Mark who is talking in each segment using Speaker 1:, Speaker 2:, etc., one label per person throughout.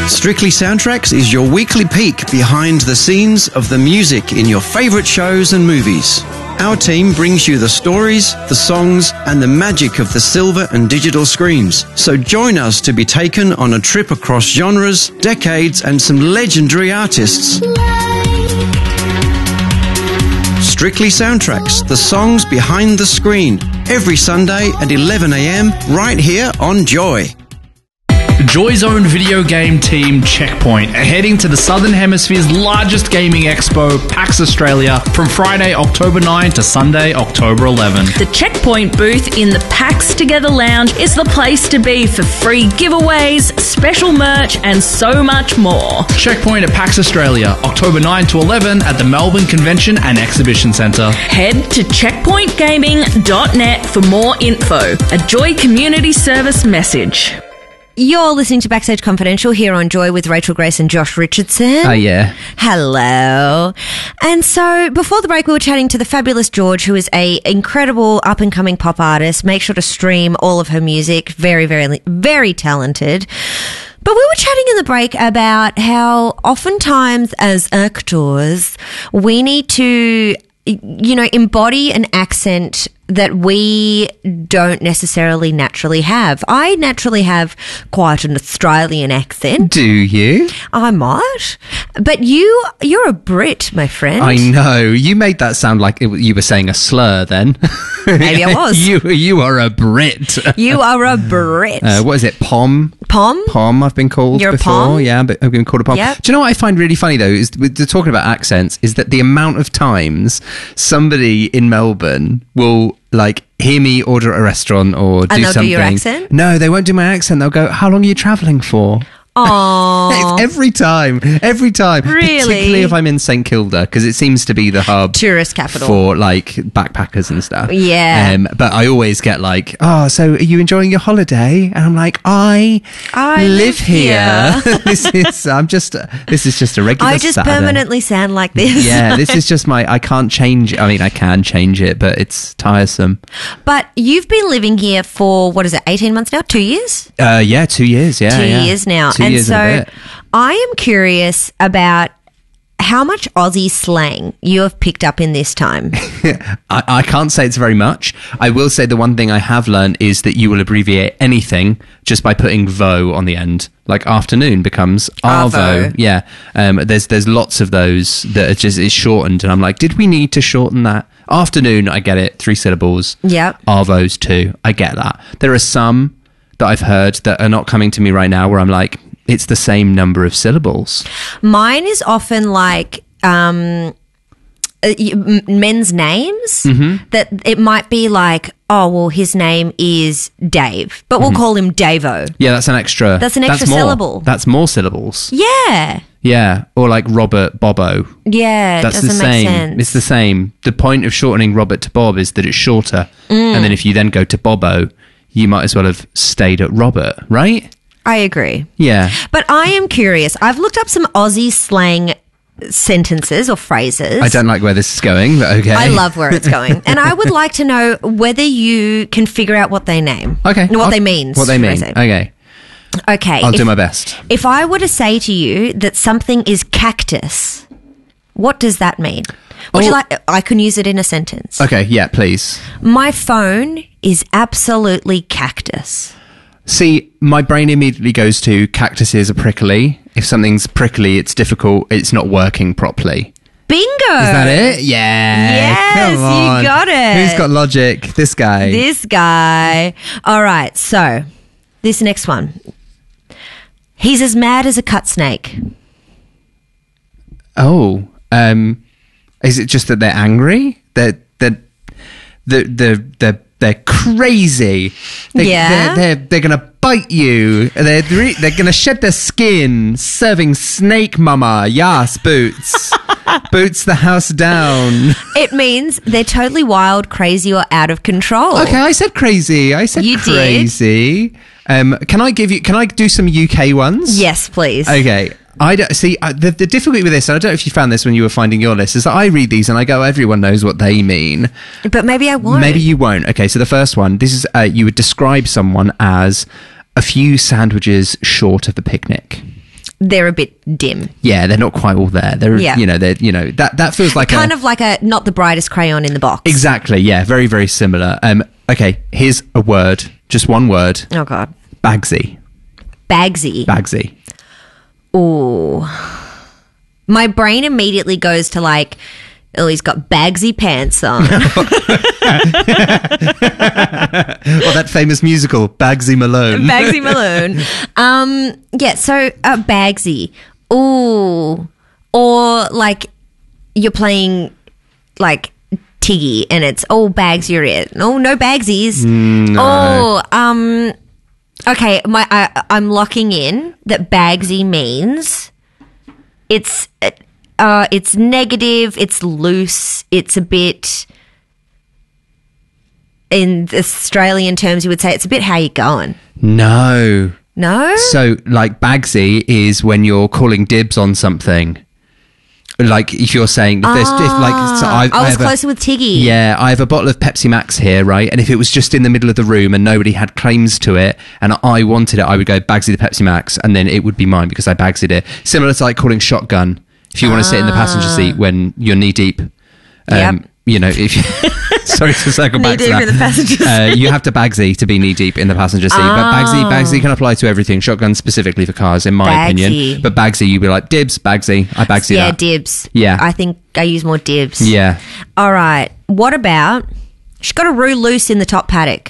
Speaker 1: Strictly Soundtracks is your weekly peek behind the scenes of the music in your favourite shows and movies. Our team brings you the stories, the songs, and the magic of the silver and digital screens. So join us to be taken on a trip across genres, decades, and some legendary artists. Strictly Soundtracks, the songs behind the screen. Every Sunday at 11 a.m. right here on Joy.
Speaker 2: Joy's own video game team Checkpoint are heading to the Southern Hemisphere's largest gaming expo, PAX Australia, from Friday, October 9 to Sunday, October 11.
Speaker 3: The Checkpoint booth in the PAX Together Lounge is the place to be for free giveaways, special merch, and so much more.
Speaker 2: Checkpoint at PAX Australia, October 9 to 11 at the Melbourne Convention and Exhibition Centre.
Speaker 3: Head to checkpointgaming.net for more info. A Joy Community Service message.
Speaker 4: You're listening to Backstage Confidential here on Joy with Rachel Grace and Josh Richardson.
Speaker 5: Oh, yeah.
Speaker 4: Hello. And so before the break, we were chatting to the fabulous George, who is a incredible up-and-coming pop artist. Make sure to stream all of her music. Very, very, very talented. But we were chatting in the break about how oftentimes as actors, we need to, embody an accent that we don't necessarily naturally have. I naturally have quite an Australian accent.
Speaker 5: Do you?
Speaker 4: I might. But you're a Brit, my friend.
Speaker 5: I know. You made that sound like you were saying a slur then.
Speaker 4: Maybe I was.
Speaker 5: You are a Brit.
Speaker 4: You are a Brit.
Speaker 5: What is it? Pom?
Speaker 4: Pom?
Speaker 5: Pom, I've been called
Speaker 4: You're
Speaker 5: before.
Speaker 4: a Pom?
Speaker 5: Yeah, but I've been called a Pom.
Speaker 4: Yep.
Speaker 5: Do you know what I find really funny, though, is with talking about accents, is that the amount of times somebody in Melbourne will hear me order at a restaurant or do
Speaker 4: and they'll
Speaker 5: something.
Speaker 4: do your accent?
Speaker 5: No, they won't do my accent. They'll go, "How long are you travelling for?"
Speaker 4: Oh,
Speaker 5: every time.
Speaker 4: Really?
Speaker 5: Particularly if I'm in St Kilda, because it seems to be the hub
Speaker 4: tourist capital
Speaker 5: for backpackers and stuff.
Speaker 4: Yeah.
Speaker 5: But I always get so are you enjoying your holiday? And I'm like, I live here. This is just a regular
Speaker 4: I just
Speaker 5: Saturday.
Speaker 4: permanently sound like this.
Speaker 5: Yeah, this is just I can't change. I mean, I can change it, but it's tiresome.
Speaker 4: But you've been living here for, 18 months now? 2 years?
Speaker 5: Yeah, 2 years. Yeah,
Speaker 4: 2 years now.
Speaker 5: 2 years and a bit.
Speaker 4: I am curious about how much Aussie slang you have picked up in this time.
Speaker 5: I can't say it's very much. I will say the one thing I have learned is that you will abbreviate anything just by putting vo on the end. Like afternoon becomes arvo. Yeah. There's lots of those that are it's shortened, and I'm like, did we need to shorten that? Afternoon, I get it, 3 syllables.
Speaker 4: Yep.
Speaker 5: Arvo's 2. I get that. There are some that I've heard that are not coming to me right now where I'm like, it's the same number of syllables.
Speaker 4: Mine is often men's names, that it might be his name is Dave, but we'll call him Davo.
Speaker 5: Yeah, that's an extra.
Speaker 4: That's an extra syllable.
Speaker 5: That's more syllables.
Speaker 4: Yeah.
Speaker 5: Yeah, or like Robert, Bobo.
Speaker 4: Yeah,
Speaker 5: that's
Speaker 4: doesn't
Speaker 5: the same.
Speaker 4: Make sense.
Speaker 5: It's the same. The point of shortening Robert to Bob is that it's shorter, and then if you then go to Bobo, you might as well have stayed at Robert, right?
Speaker 4: I agree.
Speaker 5: Yeah.
Speaker 4: But I am curious. I've looked up some Aussie slang sentences or phrases.
Speaker 5: I don't like where this is going, but okay.
Speaker 4: I love where it's going. And I would like to know whether you can figure out what they name.
Speaker 5: Okay.
Speaker 4: What they mean.
Speaker 5: What they mean. Okay. I'll do my best.
Speaker 4: If I were to say to you that something is cactus, what does that mean? Would you like? I can use it in a sentence.
Speaker 5: Okay, yeah, please.
Speaker 4: My phone is absolutely cactus.
Speaker 5: See, my brain immediately goes to cactuses are prickly. If something's prickly, it's difficult. It's not working properly.
Speaker 4: Bingo!
Speaker 5: Is that it? Yeah.
Speaker 4: Yes,
Speaker 5: Come on.
Speaker 4: you got it.
Speaker 5: Who's got logic? This guy.
Speaker 4: This guy. All right, so this next one. He's as mad as a cut snake.
Speaker 5: Oh, is it just that they're angry? They're crazy. They're gonna bite you. They're gonna shed their skin. Serving snake mama. Yes, Boots. Boots the house down.
Speaker 4: It means they're totally wild, crazy, or out of control.
Speaker 5: Okay, I said crazy. I said
Speaker 4: you
Speaker 5: crazy. Can I do some UK ones?
Speaker 4: Yes, please.
Speaker 5: Okay. I don't see the difficulty with this. And I don't know if you found this when you were finding your list. Is that I read these and I go, everyone knows what they mean,
Speaker 4: but maybe I won't.
Speaker 5: Maybe you won't. Okay, so the first one. This is you would describe someone as a few sandwiches short of the picnic.
Speaker 4: they're a bit dim.
Speaker 5: Yeah, they're not quite all there. They're,
Speaker 4: Yeah.
Speaker 5: that feels like
Speaker 4: Kind of like a not the brightest crayon in the box.
Speaker 5: Exactly, yeah, very, very similar. Okay, here's a word, just one word.
Speaker 4: Oh, God.
Speaker 5: Bagsy.
Speaker 4: Bagsy. Ooh. My brain immediately goes to like, oh, he's got bagsy pants on.
Speaker 5: Or that famous musical, Bagsy Malone.
Speaker 4: Bagsy Malone. So Bagsy. Ooh. Or like you're playing like Tiggy and it's all bags you're in. Oh, no bagsies.
Speaker 5: No.
Speaker 4: Oh, okay, I'm locking in that bagsy means it's negative, it's loose, it's a bit, in Australian terms you would say it's a bit how you going.
Speaker 5: No.
Speaker 4: No?
Speaker 5: So, like, bagsy is when you're calling dibs on something. Like, if you're saying... I
Speaker 4: was closer with Tiggy.
Speaker 5: Yeah, I have a bottle of Pepsi Max here, right? And if it was just in the middle of the room and nobody had claims to it and I wanted it, I would go Bagsy the Pepsi Max and then it would be mine because I bagsied it. Similar to, like, calling shotgun. If you want to sit in the passenger seat when you're knee-deep.
Speaker 4: Yep.
Speaker 5: If you... Sorry to circle back to
Speaker 4: knee-deep
Speaker 5: that.
Speaker 4: in the passenger seat.
Speaker 5: You have to bagsy to be knee-deep in the passenger seat. But bagsy can apply to everything. Shotgun specifically for cars, in my opinion. But bagsy, you'd be like, dibs, bagsy. I bagsy that.
Speaker 4: Yeah, dibs.
Speaker 5: Yeah.
Speaker 4: I think I use more dibs.
Speaker 5: Yeah.
Speaker 4: All right. What about... She's got a roo loose in the top paddock.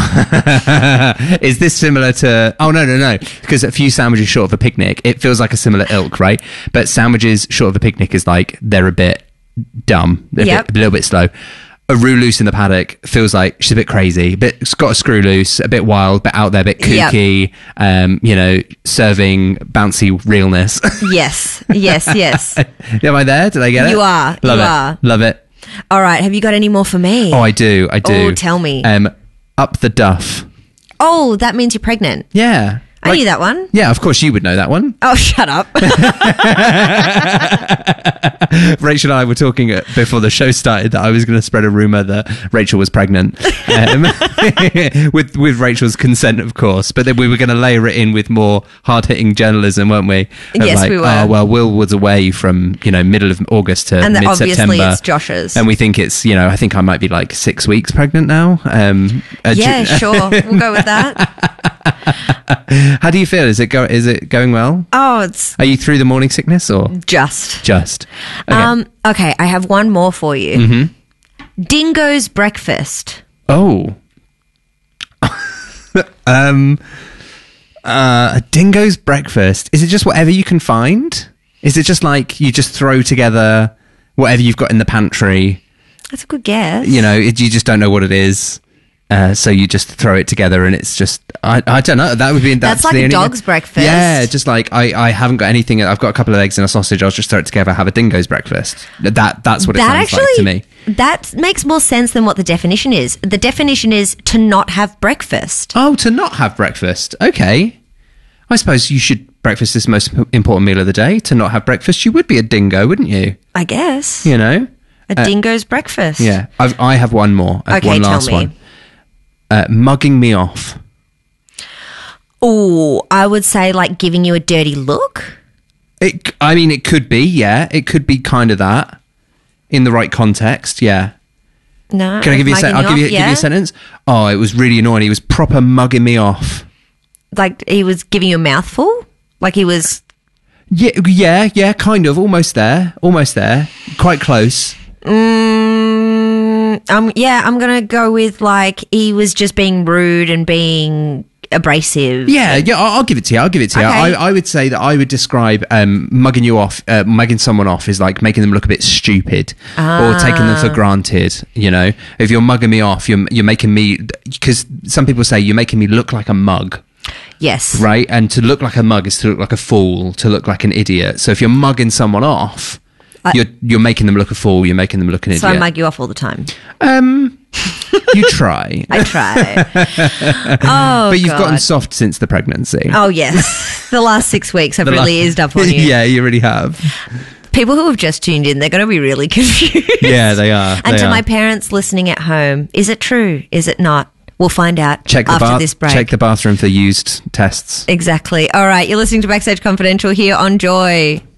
Speaker 5: Is this similar to... Oh, no. Because a few sandwiches short of a picnic, it feels like a similar ilk, right? But sandwiches short of a picnic is like, they're a bit dumb, a little bit slow. A roo loose in the paddock feels like she's a bit crazy, but it's got a screw loose, a bit wild, but out there, a bit kooky, serving bouncy realness.
Speaker 4: Yes.
Speaker 5: Am I there? Did I get it?
Speaker 4: You are.
Speaker 5: Love it.
Speaker 4: All right. Have you got any more for me?
Speaker 5: Oh, I do.
Speaker 4: Oh, tell me.
Speaker 5: Up the duff.
Speaker 4: Oh, that means you're pregnant.
Speaker 5: Yeah.
Speaker 4: I knew that one.
Speaker 5: Yeah, of course you would know that one.
Speaker 4: Oh, shut up.
Speaker 5: Rachel and I were talking before the show started that I was going to spread a rumour that Rachel was pregnant. With Rachel's consent, of course. But then we were going to layer it in with more hard-hitting journalism, weren't we?
Speaker 4: Yes, we were.
Speaker 5: Oh, well, Will was away from, middle of August to
Speaker 4: and
Speaker 5: mid-September.
Speaker 4: Obviously it's Josh's.
Speaker 5: And we think it's, I think I might be like 6 weeks pregnant now.
Speaker 4: Yeah, sure. We'll go with that.
Speaker 5: How do you feel? Is it going well?
Speaker 4: Oh, it's...
Speaker 5: Are you through the morning sickness or?
Speaker 4: Just.
Speaker 5: Okay.
Speaker 4: Okay, I have one more for you. Mm-hmm. Dingo's breakfast.
Speaker 5: Oh. A dingo's breakfast. Is it just whatever you can find? Is it just like you just throw together whatever you've got in the pantry?
Speaker 4: That's a good guess.
Speaker 5: You just don't know what it is. So you just throw it together and it's just I don't know, that would be
Speaker 4: that's like a dog's breakfast.
Speaker 5: Yeah, just like I haven't got anything, I've got a couple of eggs and a sausage, I'll just throw it together, have a dingo's breakfast. That's what it sounds like to me.
Speaker 4: That makes more sense than what the definition is. The definition is to not have breakfast.
Speaker 5: Oh, to not have breakfast. Okay, I suppose breakfast is the most important meal of the day. To not have breakfast, you would be a dingo, wouldn't you?
Speaker 4: I guess.
Speaker 5: A
Speaker 4: dingo's breakfast.
Speaker 5: Yeah, I have one more.
Speaker 4: Okay,
Speaker 5: one last
Speaker 4: tell me.
Speaker 5: one. Mugging me off.
Speaker 4: Oh, I would say like giving you a dirty look.
Speaker 5: It could be, yeah. It could be kind of that in the right context, yeah.
Speaker 4: No.
Speaker 5: Can I give you give you a sentence? Oh, it was really annoying. He was proper mugging me off.
Speaker 4: Like he was giving you a mouthful? Like he was...
Speaker 5: Yeah, kind of. Almost there. Quite close.
Speaker 4: I'm going to go with like he was just being rude and being abrasive.
Speaker 5: Yeah, I'll give it to you. Okay. I would say that I would describe mugging you off, mugging someone off is like making them look a bit stupid or taking them for granted. If you're mugging me off, you're making me, because some people say you're making me look like a mug.
Speaker 4: Yes.
Speaker 5: Right? And to look like a mug is to look like a fool, to look like an idiot. So if you're mugging someone off, you're making them look a fool, you're making them look an idiot.
Speaker 4: So I mug you off all the time.
Speaker 5: You try.
Speaker 4: I try. Oh,
Speaker 5: but you've
Speaker 4: God.
Speaker 5: gotten soft since the pregnancy.
Speaker 4: Oh, yes. The last 6 weeks I've really eased up on you.
Speaker 5: Yeah, you really have.
Speaker 4: People who have just tuned in, they're going to be really confused.
Speaker 5: Yeah, they are.
Speaker 4: And to my parents listening at home, is it true? Is it not? We'll find out after this break.
Speaker 5: Check the bathroom for used tests.
Speaker 4: Exactly. All right, you're listening to Backstage Confidential here on Joy.